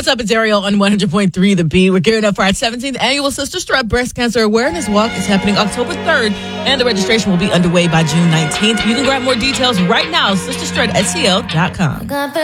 what's up? It's Ariel on 100.3 The Beat. We're gearing up for our 17th annual Sister Strut Breast Cancer Awareness Walk. It's happening October 3rd, and the registration will be underway by June 19th. You can grab more details right now, sisterstrutSCL.com.